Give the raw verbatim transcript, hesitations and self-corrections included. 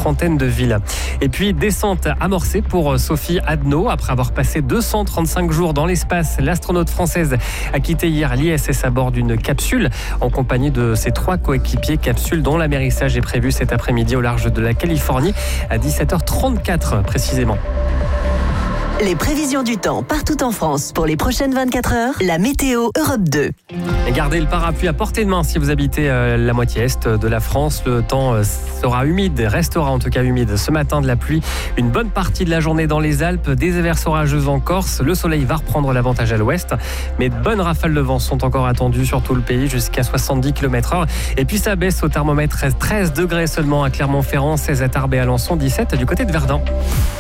trentaine de villes. Et puis descente amorcée pour Sophie Adno. Après avoir passé deux cent trente-cinq jours dans l'espace, l'astronaute française a quitté hier l'I S S à bord d'une capsule en compagnie de ses trois coéquipiers. Capsule dont l'amérissage est prévu cet après-midi au large de la Californie à dix-sept heures trente-quatre précisément. Les prévisions du temps partout en France pour les prochaines vingt-quatre heures. La météo Europe deux. Gardez le parapluie à portée de main si vous habitez la moitié est de la France. Le temps sera humide, restera en tout cas humide. Ce matin, de la pluie, une bonne partie de la journée dans les Alpes, des averses orageuses en Corse. Le soleil va reprendre l'avantage à l'ouest, mais de bonnes rafales de vent sont encore attendues sur tout le pays jusqu'à soixante-dix kilomètres heure. Et puis ça baisse au thermomètre, treize degrés seulement à Clermont-Ferrand, seize à Tarbes et Alençon, dix-sept du côté de Verdun.